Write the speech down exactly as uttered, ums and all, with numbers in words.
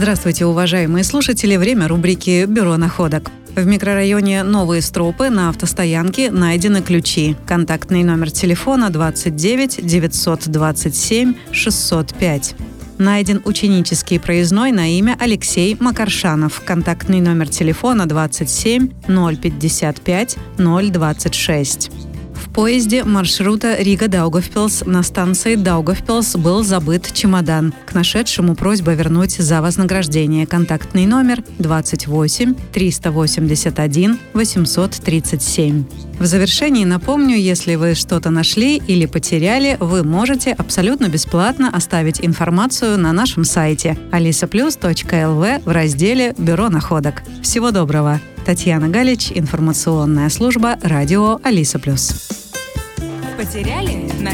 Здравствуйте, уважаемые слушатели! Время рубрики «Бюро находок». В микрорайоне Новые Стропы на автостоянке найдены ключи. Контактный номер телефона двадцать девять девятьсот двадцать семь шестьсот пять. Найден ученический проездной на имя Алексей Макаршанов. Контактный номер телефона двадцать семь ноль пятьдесят пять ноль двадцать шесть. В поезде маршрута Рига-Даугавпилс на станции Даугавпилс был забыт чемодан. К нашедшему просьба вернуть за вознаграждение. Контактный номер двадцать восемь триста восемьдесят один восемьсот тридцать семь. В завершении напомню, если вы что-то нашли или потеряли, вы можете абсолютно бесплатно оставить информацию на нашем сайте алиса плюс точка эл ви в разделе «Бюро находок». Всего доброго! Татьяна Галич, информационная служба радио Алиса Плюс. Потеряли?